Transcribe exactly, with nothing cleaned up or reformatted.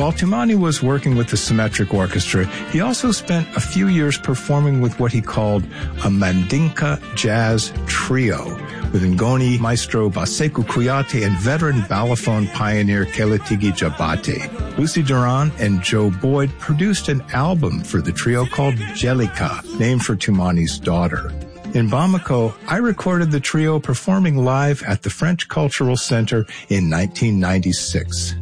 While Toumani was working with the Symmetric Orchestra, he also spent a few years performing with what he called a Mandinka Jazz Trio, with Ngoni maestro Baseku Kuyate and veteran balafon pioneer Keletigi Jabate. Lucy Duran and Joe Boyd produced an album for the trio called Jelika, named for Toumani's daughter. In Bamako, I recorded the trio performing live at the French Cultural Center in nineteen ninety-six.